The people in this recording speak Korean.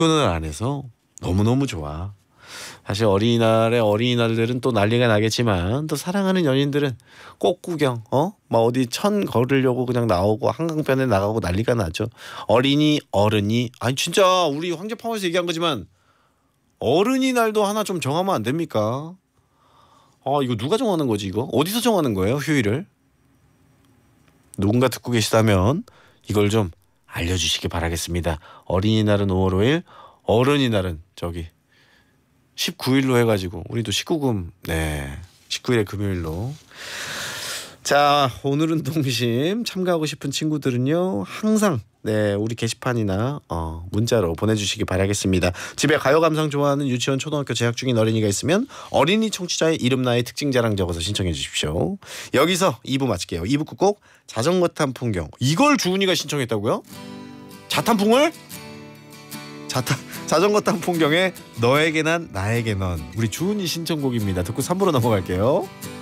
표현을 안 해서 너무너무 좋아. 사실 어린이날들은 또 난리가 나겠지만 또 사랑하는 연인들은 꽃 구경 막 어디 천 걸으려고 그냥 나오고 한강변에 나가고 난리가 나죠. 어린이 어른이 아니 진짜 우리 황제파워에서 얘기한 거지만 어른이날도 하나 좀 정하면 안 됩니까? 이거 누가 정하는 거지 이거? 어디서 정하는 거예요 휴일을? 누군가 듣고 계시다면 이걸 좀 알려주시기 바라겠습니다. 어린이날은 5월 5일, 어른이날은 저기 19일로 해가지고 우리도 19금 19일의 금요일로. 자, 오늘은 동심 참가하고 싶은 친구들은요 항상 우리 게시판이나 문자로 보내주시기 바라겠습니다. 집에 가요 감상 좋아하는 유치원 초등학교 재학 중인 어린이가 있으면 어린이 청취자의 이름 나이 특징 자랑 적어서 신청해 주십시오. 여기서 2부 마칠게요. 2부 끝곡 자전거 탄 풍경. 이걸 주은이가 신청했다고요? 자탄풍을? 자전거 탄 풍경에 너에게 난 나에게 넌 우리 주은이 신청곡입니다. 듣고 3부로 넘어갈게요.